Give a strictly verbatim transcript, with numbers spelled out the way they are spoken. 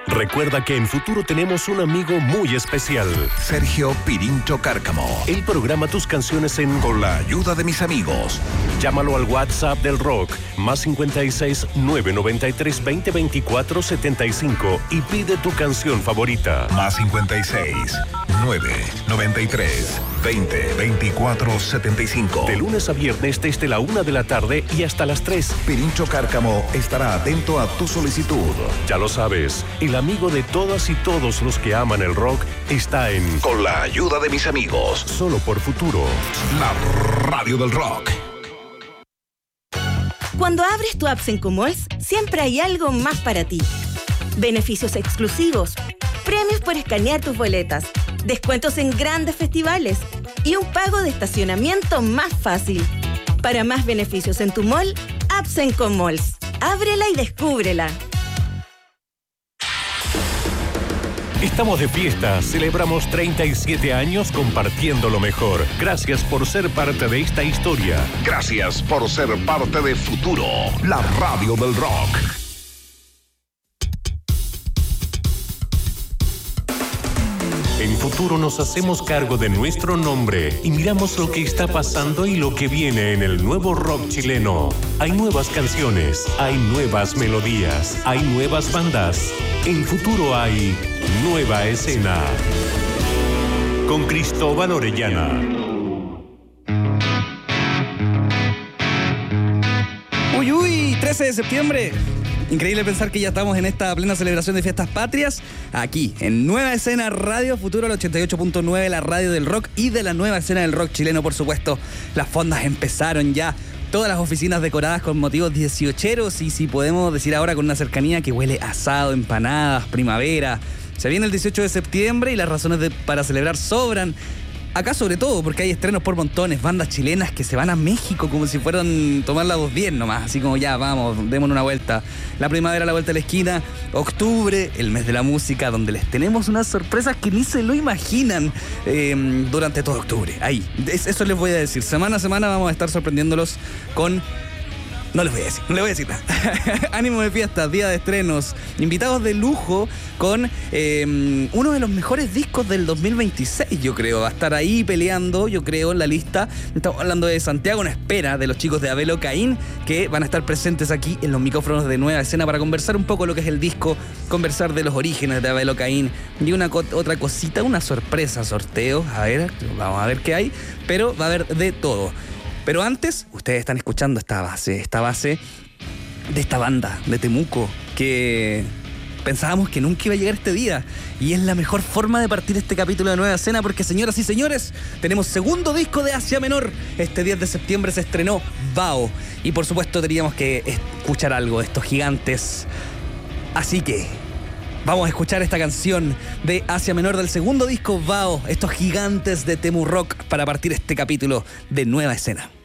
Recuerda que en Futuro tenemos un amigo muy especial. Sergio Pirincho Cárcamo. Él programa tus canciones en Con la ayuda de mis amigos. Llámalo al WhatsApp del rock, más cincuenta y seis, nueve noventa y tres, veinte, veinticuatro, setenta y cinco y pide tu canción favorita. Más cincuenta y seis, nueve noventa y tres, veinte, veinticuatro, setenta y cinco. De lunes a viernes desde la una de la tarde y hasta las tres. Pirincho Cárcamo estará atento a tu solicitud. Ya lo sabes, el amigo de todas y todos los que aman el rock está en Con la ayuda de mis amigos. Solo por Futuro. La radio del rock. Cuando abres tu app Sencomalls, siempre hay algo más para ti. Beneficios exclusivos, premios por escanear tus boletas, descuentos en grandes festivales y un pago de estacionamiento más fácil. Para más beneficios en tu mall, app Sencomalls. Ábrela y descúbrela. Estamos de fiesta, celebramos treinta y siete años compartiendo lo mejor. Gracias por ser parte de esta historia. Gracias por ser parte de Futuro, la radio del rock. En Futuro nos hacemos cargo de nuestro nombre y miramos lo que está pasando y lo que viene en el nuevo rock chileno. Hay nuevas canciones, hay nuevas melodías, hay nuevas bandas. En Futuro hay nueva escena. Con Cristóbal Orellana. Uy, uy, trece de septiembre. Increíble pensar que ya estamos en esta plena celebración de fiestas patrias, aquí, en Nueva Escena Radio Futuro, al ochenta y ocho punto nueve, la radio del rock y de la nueva escena del rock chileno, por supuesto. Las fondas empezaron ya, todas las oficinas decoradas con motivos dieciocheros y, si podemos decir ahora, con una cercanía que huele a asado, empanadas, primavera. Se viene el dieciocho de septiembre y las razones de, para celebrar sobran. Acá sobre todo porque hay estrenos por montones, bandas chilenas que se van a México como si fueran tomar la voz bien nomás, así como ya, vamos, démonos una vuelta. La primavera a la vuelta de la esquina, octubre, el mes de la música, donde les tenemos unas sorpresas que ni se lo imaginan eh, durante todo octubre. Ahí, eso les voy a decir. Semana a semana vamos a estar sorprendiéndolos con... No les voy a decir, no les voy a decir nada. Ánimo de fiestas, día de estrenos, invitados de lujo con eh, uno de los mejores discos del dos mil veintiséis, yo creo. Va a estar ahí peleando, yo creo, en la lista. Estamos hablando de Santiago en Espera, de los chicos de Abelo Caín, que van a estar presentes aquí en los micrófonos de Nueva Escena para conversar un poco lo que es el disco, conversar de los orígenes de Abelo Caín y una co- otra cosita, una sorpresa, sorteo. A ver, vamos a ver qué hay, pero va a haber de todo. Pero antes, ustedes están escuchando esta base, esta base de esta banda de Temuco, que pensábamos que nunca iba a llegar este día. Y es la mejor forma de partir este capítulo de Nueva Escena, porque, señoras y señores, tenemos segundo disco de Asia Menor. Este diez de septiembre se estrenó Bao. Y por supuesto teníamos que escuchar algo de estos gigantes. Así que vamos a escuchar esta canción de Asia Menor del segundo disco Bao, estos gigantes de Temu Rock, para partir este capítulo de Nueva Escena.